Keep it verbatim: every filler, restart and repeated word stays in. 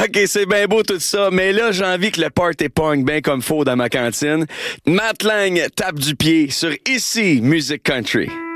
OK, c'est bien beau tout ça, mais là, j'ai envie que le party pogne bien comme faut dans ma cantine. Matt Lang tape du pied sur Ici Music Country.